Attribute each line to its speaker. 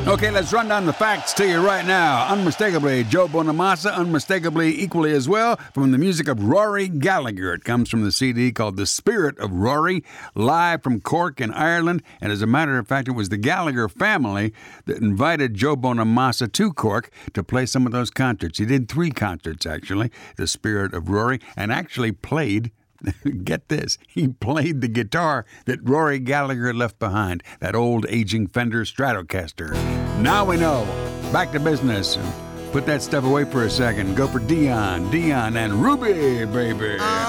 Speaker 1: Okay, let's run down the facts to you right now. Unmistakably, Joe Bonamassa, unmistakably equally as well, from the music of Rory Gallagher. It comes from the CD called The Spirit of Rory, live from Cork in Ireland. And as a matter of fact, it was the Gallagher family that invited Joe Bonamassa to Cork to play some of those concerts. He did 3 concerts, actually, The Spirit of Rory, and actually played, get this, he played the guitar that Rory Gallagher left behind, that old aging Fender Stratocaster. Now we know. Back to business. Put that stuff away for a second. Go for Dion and Ruby, baby.